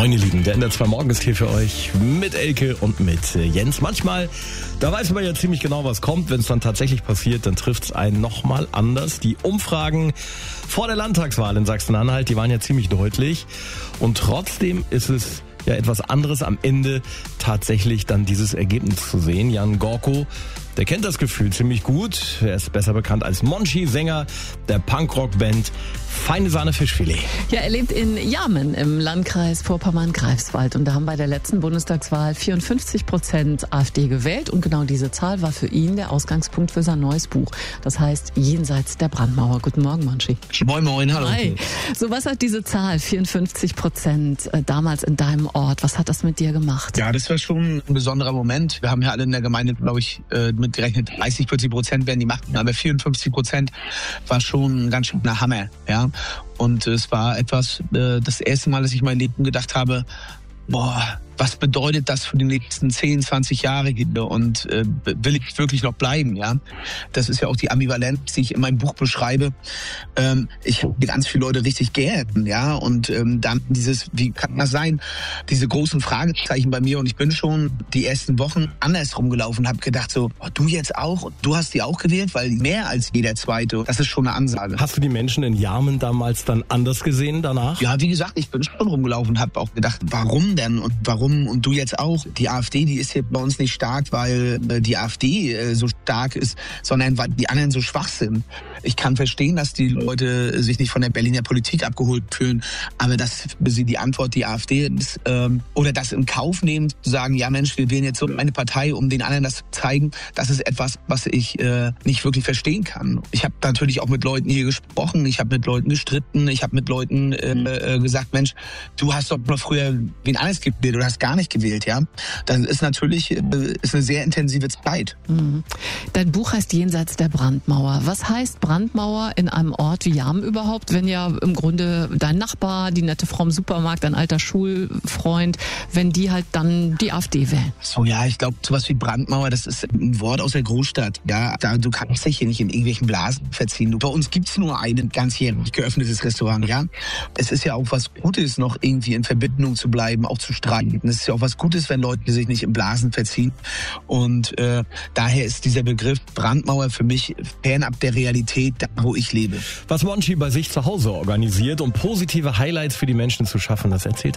Moin ihr Lieben, der NDR 2 Morgen ist hier für euch mit Elke und mit Jens. Manchmal, da weiß man ja ziemlich genau, was kommt. Wenn es dann tatsächlich passiert, dann trifft es einen nochmal anders. Die Umfragen vor der Landtagswahl in Sachsen-Anhalt, die waren ja ziemlich deutlich. Und trotzdem ist es ja etwas anderes am Ende tatsächlich dann dieses Ergebnis zu sehen. Jan Gorko, der kennt das Gefühl ziemlich gut. Er ist besser bekannt als Monchi, Sänger der Punkrock-Band Feine Sahne Fischfilet. Ja, er lebt in Jarmen im Landkreis Vorpommern-Greifswald. Und da haben bei der letzten Bundestagswahl 54% AfD gewählt. Und genau diese Zahl war für ihn der Ausgangspunkt für sein neues Buch. Das heißt Jenseits der Brandmauer. Guten Morgen, Monchi. Moin, moin, hallo. Hi. So, was hat diese Zahl, 54%, damals in deinem Ort, was hat das mit dir gemacht? Ja, das war schon ein besonderer Moment. Wir haben ja alle in der Gemeinde, glaube ich, mitgerechnet, 30-40% werden die machen, aber 54% war schon ein ganz schöner Hammer, ja. Und es war etwas, das erste Mal, dass ich mein Leben gedacht habe, boah, was bedeutet das für die nächsten 10, 20 Jahre und will ich wirklich noch bleiben, ja? Das ist ja auch die Ambivalenz, die ich in meinem Buch beschreibe. Ich habe ganz viele Leute richtig gern, ja, und dann dieses, wie kann das sein, diese großen Fragezeichen bei mir, und ich bin schon die ersten Wochen andersrum gelaufen, habe gedacht so, oh, du jetzt auch? Und du hast die auch gewählt? Weil mehr als jeder Zweite, das ist schon eine Ansage. Hast du die Menschen in Jarmen damals dann anders gesehen danach? Ja, wie gesagt, ich bin schon rumgelaufen und habe auch gedacht, warum denn und warum? Und du jetzt auch. Die AfD, die ist hier bei uns nicht stark, weil die AfD so stark ist, sondern weil die anderen so schwach sind. Ich kann verstehen, dass die Leute sich nicht von der Berliner Politik abgeholt fühlen, aber das ist die Antwort, die AfD ist, oder das in Kauf nehmen, zu sagen, ja Mensch, wir wählen jetzt so eine Partei, um den anderen das zu zeigen, das ist etwas, was ich nicht wirklich verstehen kann. Ich habe natürlich auch mit Leuten hier gesprochen, ich habe mit Leuten gestritten, ich habe mit Leuten gesagt, Mensch, du hast doch noch früher wen anderes gewählt, du hast gar nicht gewählt, ja. Dann ist natürlich ist eine sehr intensive Zeit. Mhm. Dein Buch heißt Jenseits der Brandmauer. Was heißt Brandmauer in einem Ort wie Jarmen überhaupt, wenn ja im Grunde dein Nachbar, die nette Frau im Supermarkt, dein alter Schulfreund, wenn die halt dann die AfD wählen? So, ja, ich glaube, sowas wie Brandmauer, das ist ein Wort aus der Großstadt. Ja, du kannst dich hier nicht in irgendwelchen Blasen verziehen. Bei uns gibt's nur ein ganzjährig geöffnetes Restaurant, ja. Es ist ja auch was Gutes, noch irgendwie in Verbindung zu bleiben, auch zu streiten. Es ist ja auch was Gutes, wenn Leute sich nicht in Blasen verziehen. Und daher ist dieser Begriff Brandmauer für mich fernab der Realität, da wo ich lebe. Was Monchi bei sich zu Hause organisiert, um positive Highlights für die Menschen zu schaffen, das erzählt